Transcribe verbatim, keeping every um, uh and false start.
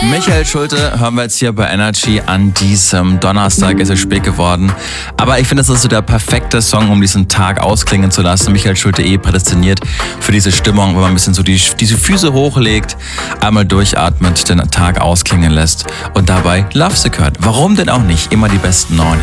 Michael Schulte hören wir jetzt hier bei Energy an diesem Donnerstag. Es ist spät geworden. Aber ich finde, das ist so der perfekte Song, um diesen Tag ausklingen zu lassen. Michael Schulte eh prädestiniert für diese Stimmung, wenn man ein bisschen so die, diese Füße hochlegt, einmal durchatmet, den Tag ausklingen lässt und dabei Lovesick hört. Warum denn auch nicht? Immer die besten neuen Hits.